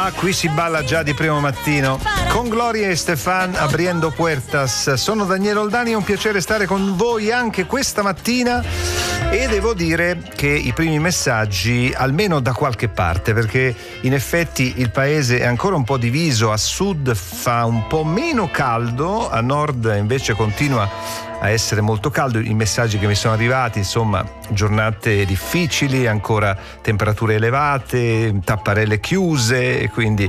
Ah, qui si balla già di primo mattino. Con Gloria e Stefan, Abriendo Puertas. Sono Daniele Oldani, è un piacere stare con voi anche questa mattina e devo dire che i primi messaggi, almeno da qualche parte, perché in effetti il paese è ancora un po' diviso, a sud fa un po' meno caldo, a nord invece continua a essere molto caldo. I messaggi che mi sono arrivati, insomma, giornate difficili, ancora temperature elevate, tapparelle chiuse, e quindi